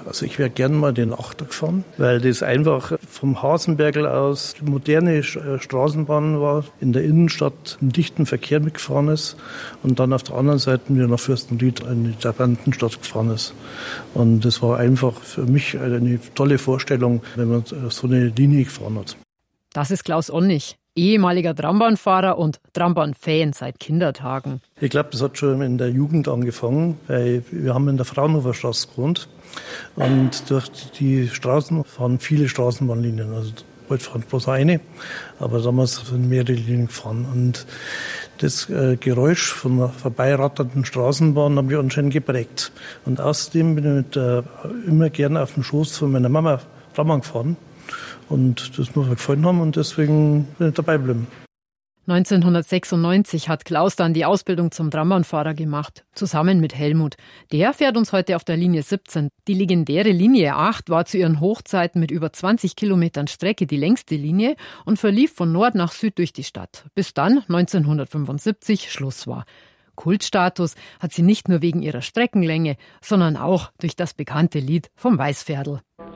Also ich wäre gern mal den Achter gefahren, weil das einfach vom Hasenbergl aus die moderne Straßenbahn war, in der Innenstadt einen dichten Verkehr mitgefahren ist und dann auf der anderen Seite wieder nach Fürstenried in die Trabantenstadt gefahren ist. Und das war einfach für mich eine tolle Vorstellung, wenn man so eine Linie gefahren hat. Das ist Klaus Onnig, ehemaliger Trambahnfahrer und Trambahnfan seit Kindertagen. Ich glaube, das hat schon in der Jugend angefangen, weil wir haben in der Fraunhoferstraße gewohnt und durch die Straßen fahren viele Straßenbahnlinien. Also heute fahren bloß eine, aber damals sind mehrere Linien gefahren. Und das Geräusch von einer vorbeiratternden Straßenbahn hat mich anscheinend geprägt. Und außerdem bin ich immer gerne auf dem Schoß von meiner Mama Trambahn gefahren. Und das muss mir gefallen haben und deswegen bin ich dabei geblieben. 1996 hat Klaus dann die Ausbildung zum Trambahnfahrer gemacht, zusammen mit Helmut. Der fährt uns heute auf der Linie 17. Die legendäre Linie 8 war zu ihren Hochzeiten mit über 20 Kilometern Strecke die längste Linie und verlief von Nord nach Süd durch die Stadt, bis dann 1975 Schluss war. Kultstatus hat sie nicht nur wegen ihrer Streckenlänge, sondern auch durch das bekannte Lied vom Weißpferdl.